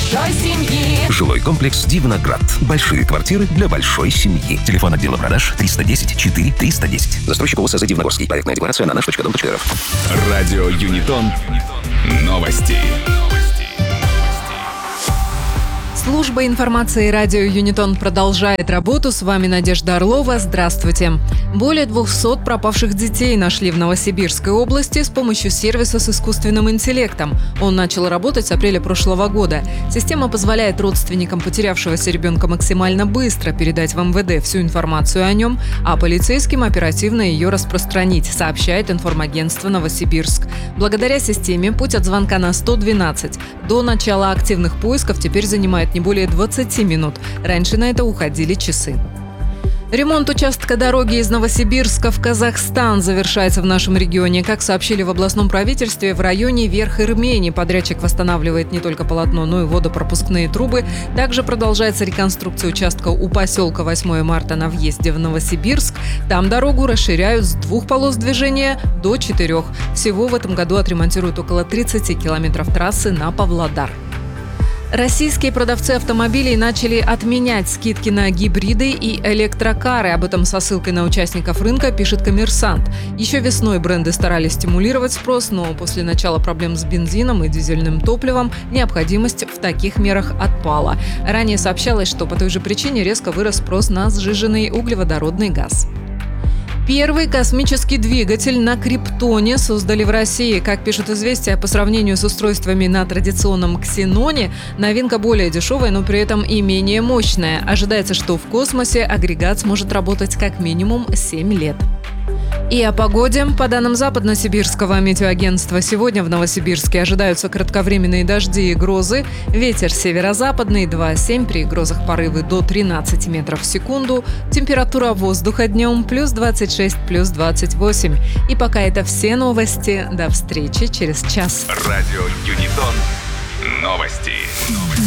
большой семьи. Жилой комплекс «Дивноград». Большие квартиры для большой семьи. Телефон отдела продаж 310 4 310. Застройщик ОСЗ «Дивногорский». Проектная декларация на наш.дом.рф. Радио Юнитон. Новости. Служба информации радио Юнитон продолжает работу. С вами Надежда Орлова. Здравствуйте. Более 200 пропавших детей нашли в Новосибирской области с помощью сервиса с искусственным интеллектом. Он начал работать с апреля прошлого года. Система позволяет родственникам потерявшегося ребенка максимально быстро передать в МВД всю информацию о нем, а полицейским оперативно ее распространить, сообщает информагентство «Новосибирск». Благодаря системе путь от звонка на 112 до начала активных поисков теперь занимает не более 20 минут. Раньше на это уходили часы. Ремонт участка дороги из Новосибирска в Казахстан завершается в нашем регионе. Как сообщили в областном правительстве, в районе Верх-Ирмени подрядчик восстанавливает не только полотно, но и водопропускные трубы. Также продолжается реконструкция участка у поселка 8 марта на въезде в Новосибирск. Там дорогу расширяют с 2 полос движения до 4. Всего в этом году отремонтируют около 30 километров трассы на Павлодар. Российские продавцы автомобилей начали отменять скидки на гибриды и электрокары. Об этом со ссылкой на участников рынка пишет «Коммерсант». Еще весной бренды старались стимулировать спрос, но после начала проблем с бензином и дизельным топливом необходимость в таких мерах отпала. Ранее сообщалось, что по той же причине резко вырос спрос на сжиженный углеводородный газ. Первый космический двигатель на Криптоне создали в России. Как пишут «Известия», по сравнению с устройствами на традиционном Ксеноне, новинка более дешевая, но при этом и менее мощная. Ожидается, что в космосе агрегат сможет работать как минимум 7 лет. И о погоде. По данным Западно-Сибирского метеоагентства, сегодня в Новосибирске ожидаются кратковременные дожди и грозы. Ветер северо-западный 2,7, при грозах порывы до 13 метров в секунду. Температура воздуха днем плюс 26, плюс 28. И пока это все новости. До встречи через час. Радио Юнитон. Новости.